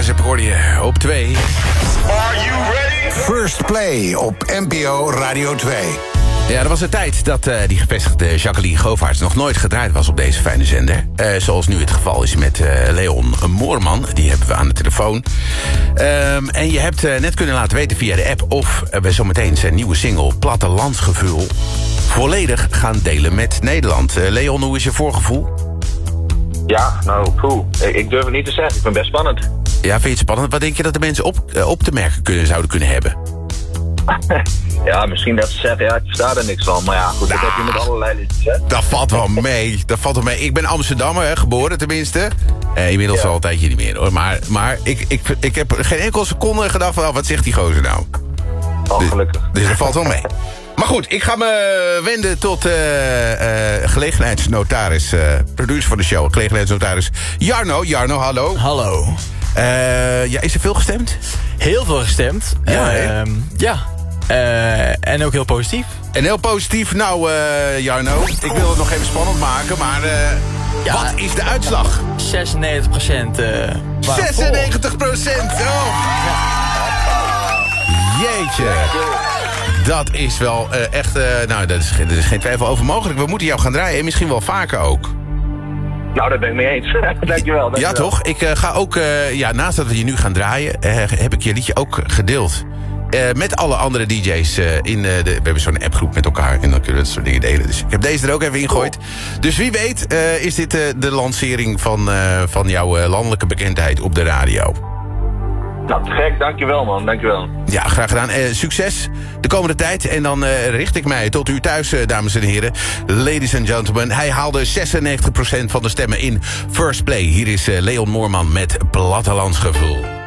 Progressive hoorde je op 2. Are you ready? First Play op NPO Radio 2. Ja, er was een tijd dat die gevestigde Jacqueline Govaerts nog nooit gedraaid was op deze fijne zender. Zoals nu het geval is met Leon Moorman. Die hebben we aan de telefoon. En je hebt net kunnen laten weten via de app of we zometeen zijn nieuwe single Plattelandsgevoel volledig gaan delen met Nederland. Leon, hoe is je voorgevoel? Ja, nou, cool. Ik durf het niet te zeggen. Ik ben best spannend. Ja, vind je het spannend? Wat denk je dat de mensen op te merken zouden kunnen hebben? Ja, misschien dat ze zeggen, ja, ik versta er niks van. Maar ja, goed, dat heb je met allerlei liedjes, hè? Dat valt wel mee. Ik ben Amsterdammer, geboren tenminste. Inmiddels al een tijdje niet meer, hoor. Maar ik heb geen enkele seconde gedacht van, wat zegt die gozer nou? Oh, gelukkig. Dus dat valt wel mee. Maar goed, ik ga me wenden tot gelegenheidsnotaris, producer van de show, gelegenheidsnotaris Jarno. Jarno, hallo. Hallo. Ja, is er veel gestemd? Heel veel gestemd. Ja, en ook heel positief. En heel positief. Nou, Jarno, ik wil het nog even spannend maken, maar wat is de uitslag? 96%. 96%! Oh. Jeetje. Dat is wel echt... nou, er is geen twijfel over mogelijk. We moeten jou gaan draaien en misschien wel vaker ook. Nou, daar ben ik mee eens. Dankjewel. Ja, toch? Ik ga ook... naast dat we je nu gaan draaien... heb ik je liedje ook gedeeld. Met alle andere DJ's we hebben zo'n appgroep met elkaar. En dan kunnen we dat soort dingen delen. Dus ik heb deze er ook even ingegooid. Dus wie weet is dit de lancering van jouw landelijke bekendheid op de radio. Nou, te gek. Dankjewel, man. Dankjewel. Ja, graag gedaan. Succes de komende tijd. En dan richt ik mij tot u thuis, dames en heren. Ladies and gentlemen. Hij haalde 96% van de stemmen in First Play. Hier is Leon Moorman met Plattelandsgevoel.